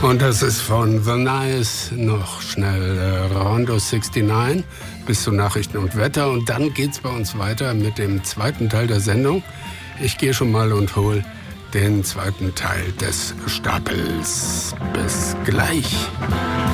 Und das ist von The Nice noch schnell Rondo 69 bis zu Nachrichten und Wetter. Und dann geht's bei uns weiter mit dem zweiten Teil der Sendung. Ich gehe schon mal und hole den zweiten Teil des Stapels. Bis gleich.